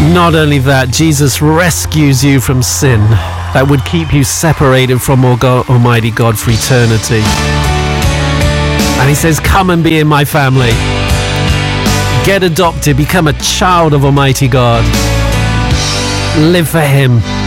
Not only that, Jesus rescues you from sin that would keep you separated from Almighty God for eternity. And he says, come and be in my family. Get adopted, become a child of Almighty God. Live for him.